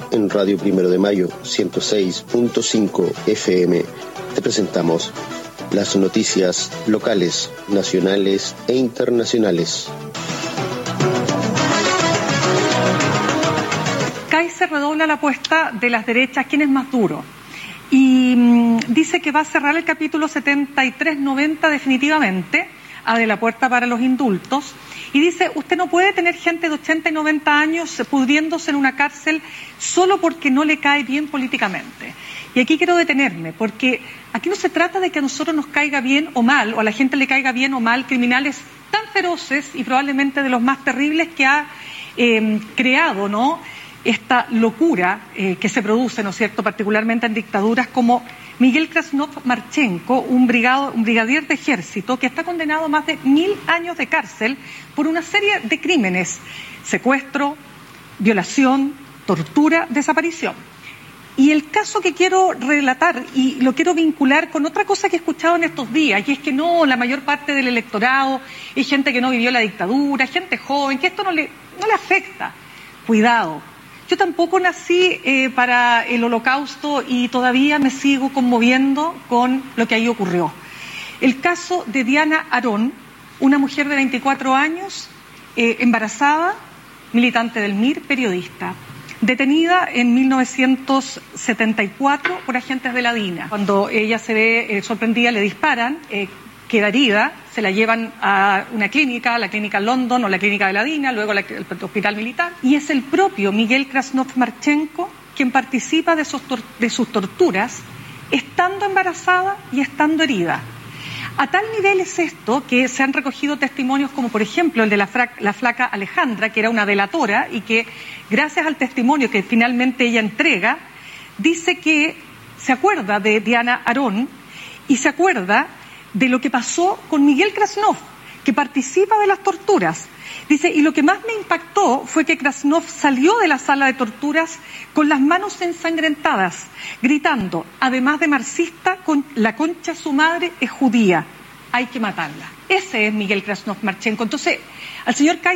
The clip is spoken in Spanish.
en Radio Primero de Mayo 106.5 FM te presentamos las noticias locales, nacionales e internacionales. Kaiser redobla la apuesta de las derechas, ¿quién es más duro? Y dice que va a cerrar el capítulo 7390 definitivamente, abre la puerta para los indultos, y dice, usted no puede tener gente de 80 y 90 años pudriéndose en una cárcel solo porque no le cae bien políticamente. Y aquí quiero detenerme, porque aquí no se trata de que a nosotros nos caiga bien o mal, o a la gente le caiga bien o mal, criminales tan feroces y probablemente de los más terribles que ha creado, ¿no?, esta locura que se produce, ¿no es cierto?, particularmente en dictaduras como Miguel Krasnov Marchenko, un brigadier de ejército que está condenado a más de 1000 años de cárcel por una serie de crímenes: secuestro, violación, tortura, desaparición. Y el caso que quiero relatar, y lo quiero vincular con otra cosa que he escuchado en estos días, y es que no, la mayor parte del electorado es gente que no vivió la dictadura, gente joven, que esto no le afecta. Cuidado. Yo tampoco nací para el Holocausto y todavía me sigo conmoviendo con lo que ahí ocurrió. El caso de Diana Arón, una mujer de 24 años, embarazada, militante del MIR, periodista, detenida en 1974 por agentes de la DINA. Cuando ella se ve sorprendida, le disparan, queda herida, se la llevan a una clínica, la clínica London o la clínica de la DINA, luego al hospital militar, y es el propio Miguel Krasnov Marchenko quien participa de sus torturas, estando embarazada y estando herida. A tal nivel es esto que se han recogido testimonios como, por ejemplo, el de la flaca Alejandra, que era una delatora y que, gracias al testimonio que finalmente ella entrega, dice que se acuerda de Diana Arón y se acuerda de lo que pasó con Miguel Krasnov, que participa de las torturas. Dice, y lo que más me impactó fue que Krasnov salió de la sala de torturas con las manos ensangrentadas, gritando, además de marxista, con la concha de su madre es judía, hay que matarla. Ese es Miguel Krasnov Marchenko. Entonces, al señor